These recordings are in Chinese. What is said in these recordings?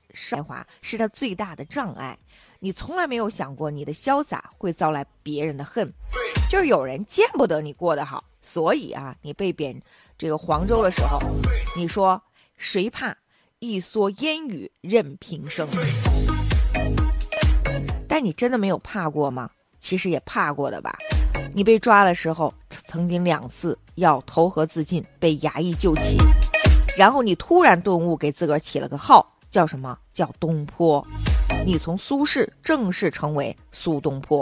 才华是他最大的障碍。你从来没有想过你的潇洒会招来别人的恨，就是有人见不得你过得好。所以啊，你被贬这个黄州的时候，你说谁怕一蓑烟雨任平生。但你真的没有怕过吗？其实也怕过的吧。你被抓的时候，曾经2次要投河自尽，被衙役救起，然后你突然顿悟，给自个儿起了个号，叫什么？叫东坡。你从苏轼正式成为苏东坡。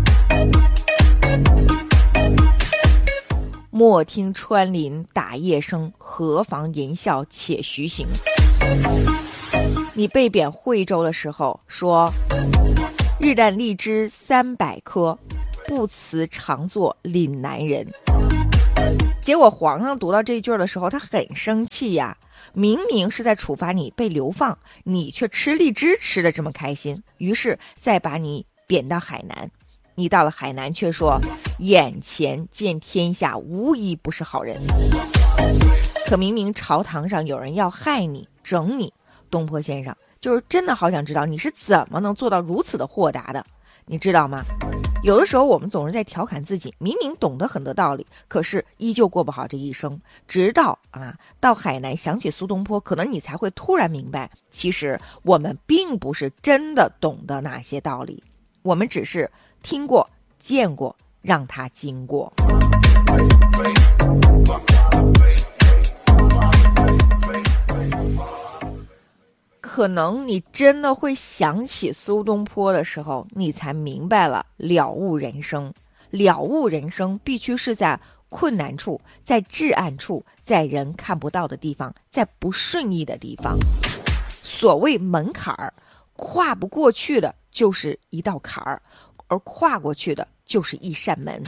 莫听穿林打叶声，何妨吟啸且徐行。你被贬惠州的时候说，日啖荔枝300颗，不辞常作岭南人。结果皇上读到这句的时候，他很生气呀，明明是在处罚你被流放，你却吃荔枝吃得这么开心，于是再把你贬到海南。你到了海南却说，眼前见天下无一不是好人。可明明朝堂上有人要害你整你，东坡先生就是真的好想知道你是怎么能做到如此的豁达的，你知道吗？有的时候我们总是在调侃自己，明明懂得很多道理，可是依旧过不好这一生。直到到海南想起苏东坡，可能你才会突然明白，其实我们并不是真的懂得那些道理，我们只是听过见过，让它经过。可能你真的会想起苏东坡的时候，你才明白了了悟人生。了悟人生必须是在困难处，在至暗处，在人看不到的地方，在不顺意的地方。所谓门槛儿，跨不过去的就是一道坎儿，而跨过去的就是一扇门。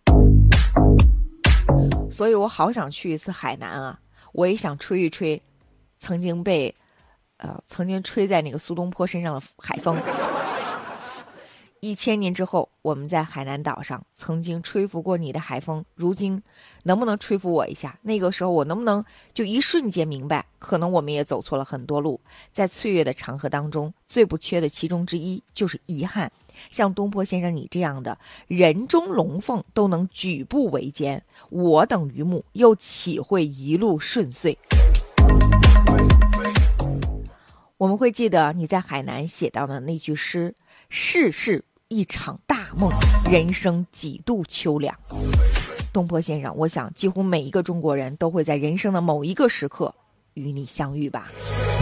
所以我好想去一次海南啊，我也想吹一吹曾经吹在那个苏东坡身上的海风。1000年之后，我们在海南岛上曾经吹拂过你的海风，如今能不能吹拂我一下？那个时候我能不能就一瞬间明白，可能我们也走错了很多路。在岁月的长河当中，最不缺的其中之一就是遗憾。像东坡先生你这样的人中龙凤都能举步维艰，我等渔牧又岂会一路顺遂？我们会记得你在海南写到的那句诗，世事一场大梦，人生几度秋凉。东坡先生，我想几乎每一个中国人都会在人生的某一个时刻与你相遇吧。